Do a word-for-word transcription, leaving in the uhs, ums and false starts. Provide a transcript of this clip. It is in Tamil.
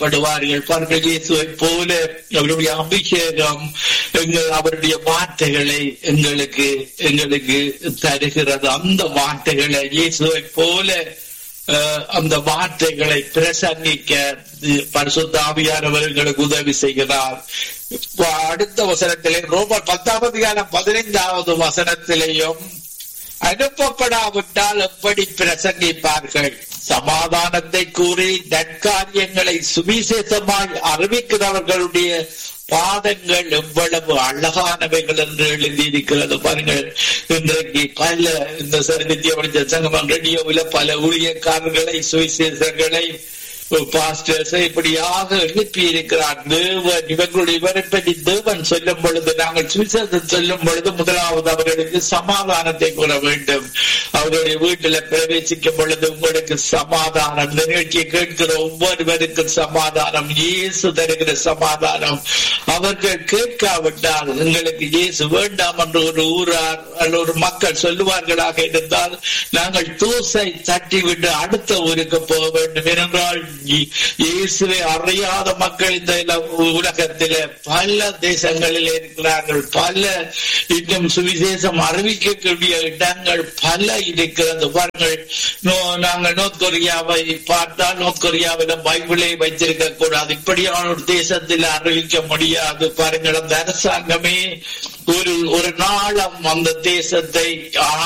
ரட்சிக்கப்படுவார்கள். பாருங்கள், இயேசுவை போல அவருடைய அபிஷேகம் எங்கள் அவருடைய வார்த்தைகளை எங்களுக்கு எங்களுக்கு தருகிறது. அந்த வார்த்தைகளை இயேசுவை போல அந்த வார்த்தைகளை பிரசங்கிக்க பரிசுத்த ஆவியானவர்களுக்கு உதவி செய்கிறார். அடுத்த வசனத்திலே ரோமர் பத்தாம் அதிகாரம் பதினைந்தாவது வசனத்திலேயும் அனுப்பப்படாவிட்டால் எப்படி பிரசங்கிப்பார்கள்? சமாதானத்தை கூறி நற்காரியங்களை சுவிசேஷமாய் அறிவிக்கிறவர்களுடைய பாதங்கள் எவ்வளவு அழகானவைகள் என்று எழுதியிருக்கிறது. பாருங்கள், இன்றைக்கு பல இந்த நித்திய வெளிச்ச சங்கமம் ரேடியோவில் பல ஊழியக்காரர்களை சுவிசேஷங்களை பாஸ்டர்ஸ் இப்படியாக எழுப்பி இருக்கிறார். தேவன் இவர்களுடைய இவரை பற்றி தேவன் சொல்லும் பொழுது, நாங்கள் சுவிசேஷம் சொல்லும் பொழுது முதலாவது அவர்களுக்கு சமாதானத்தை கூற வேண்டும். அவருடைய வீட்டில பிரவேசிக்கும் பொழுது உங்களுக்கு சமாதானம், நிகழ்ச்சியை கேட்கிற ஒவ்வொருவருக்கும் சமாதானம், இயேசு தருகிற சமாதானம். அவர்கள் கேட்காவிட்டால் எங்களுக்கு இயேசு வேண்டாம் என்று ஒரு ஊரார் அல்ல ஒரு மக்கள் சொல்லுவார்களாக இருந்தால் நாங்கள் தூசை தட்டிவிட்டு அடுத்த ஊருக்கு போக வேண்டும். ஏனென்றால் இயேசுவை அறியாத மக்கள் இந்த உலகத்தில பல தேசங்களில் இருக்கிறார்கள். பல இன்னும் சுவிசேஷம் அறிவிக்கக்கூடிய இடங்கள் பல இருக்கிறது. பாருங்கள், நாங்கள் நோர்த் கொரியாவை பார்த்தால் நோர்த் கொரியாவில பைபிளை வைத்திருக்க கூடாது. இப்படியான ஒரு தேசத்தில் அறிவிக்க முடியாது. பாருங்கள், அந்த அரசாங்கமே ஒரு ஒரு நாளம் அந்த தேசத்தை